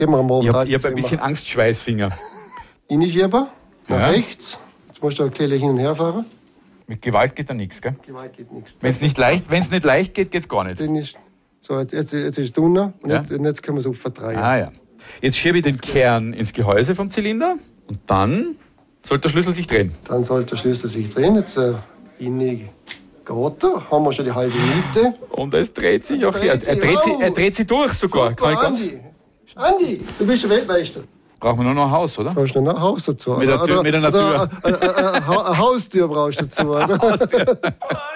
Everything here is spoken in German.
Geben wir am Abend. Ich hab ein bisschen Angstschweißfinger. Reinschieber, nach Ja. rechts. Jetzt musst du ein bisschen hin und her fahren. Mit Gewalt geht da nichts, gell? Gewalt geht nichts. Wenn es nicht leicht geht, geht's gar nicht. Den ist, so, jetzt ist es drunter und Ja. jetzt können wir es aufverdrehen. Ah ja. Jetzt schiebe ich den Kern ins Gehäuse vom Zylinder und dann sollte der Schlüssel sich drehen. Dann sollte der Schlüssel sich drehen. Jetzt innig geht er. Haben wir schon die halbe Miete. Und es dreht sich auch hier. Er dreht sie durch sogar. Kann ich Super, ganz, Andi, du bist der Weltmeister. brauchen wir nur noch ein Haus, oder? Brauchst du noch ein Haus dazu? Mit einer Tür. Ein Haustür brauchst du dazu. Oder?